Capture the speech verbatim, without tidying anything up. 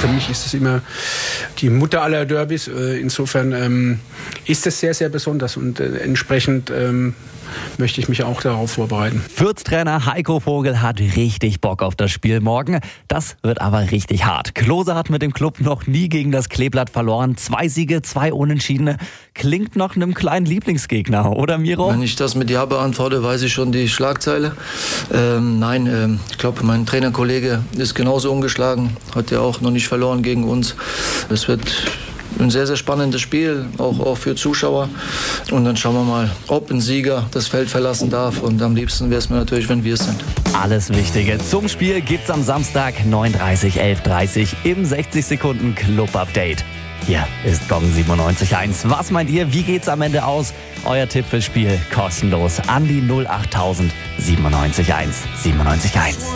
für mich ist es immer die Mutter aller Derbys. Insofern ähm, ist es sehr, sehr besonders und äh, entsprechend ähm, möchte ich mich auch darauf vorbereiten. Fürth-Trainer Heiko Vogel hat richtig Bock auf das Spiel morgen. Das wird aber richtig hart. Klose hat mit dem Club noch nie gegen das Kleeblatt verloren. Zwei Siege, zwei Unentschiedene. Klingt nach einem kleinen Lieblingsgegner, oder Miro? Wenn ich das mit Ja beantworte, weiß ich schon die Schlagzeile. Ähm, nein, ähm, ich glaube, mein Trainerkollege ist genauso ungeschlagen. Hat ja auch noch nicht verloren gegen uns. Es wird ein sehr, sehr spannendes Spiel, auch, auch für Zuschauer. Und dann schauen wir mal, ob ein Sieger das Feld verlassen darf. Und am liebsten wäre es mir natürlich, wenn wir es sind. Alles Wichtige zum Spiel gibt's am Samstag neun Uhr dreißig, elf Uhr dreißig im sechzig Sekunden Club-Update. Hier ist Gong siebenundneunzig Komma eins. Was meint ihr, wie geht's am Ende aus? Euer Tipp fürs Spiel kostenlos an die null acht null null null siebenundneunzig Komma eins. siebenundneunzig Komma eins.